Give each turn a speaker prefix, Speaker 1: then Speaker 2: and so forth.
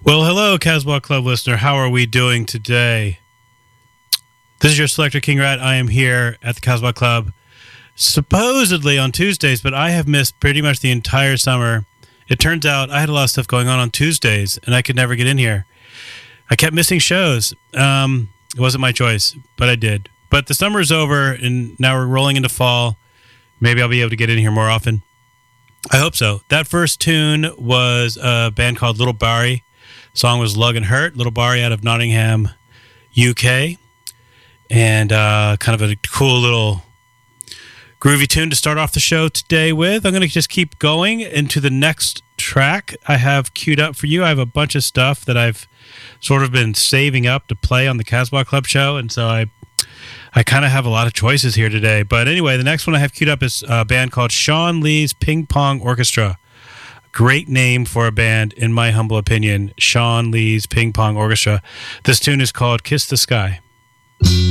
Speaker 1: Well, hello, Casbah Club listener. How are we doing today? This is your Selector King Rat. I am here at the Casbah Club, supposedly on Tuesdays, but I have missed pretty much the entire summer. It turns out I had a lot of stuff going on Tuesdays, and I could never get in here. I kept missing shows. It wasn't my choice, but I did. But the summer is over, and now we're rolling into fall. Maybe I'll be able to get in here more often. I hope so. That first tune was a band called Little Barry. Song was Lug and Hurt. Little Barry out of Nottingham, UK. And kind of a cool little groovy tune to start off the show today with. I'm going to just keep going into the next track I have queued up for you. I have a bunch of stuff that I've sort of been saving up to play on the Casbah Club show, and so I kind of have a lot of choices here today. But anyway, the next one I have queued up is a band called Sean Lee's Ping Pong Orchestra. Great name for a band, in my humble opinion. Sean Lee's Ping Pong Orchestra. This tune is called Kiss the Sky.